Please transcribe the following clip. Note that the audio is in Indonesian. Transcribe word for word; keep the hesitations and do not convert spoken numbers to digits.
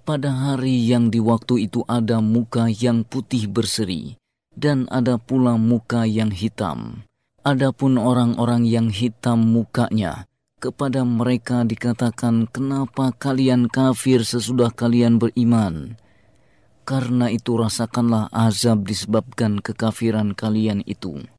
pada hari yang di waktu itu ada muka yang putih berseri, dan ada pula muka yang hitam. Adapun orang-orang yang hitam mukanya, kepada mereka dikatakan, kenapa kalian kafir sesudah kalian beriman? Karena itu rasakanlah azab disebabkan kekafiran kalian itu.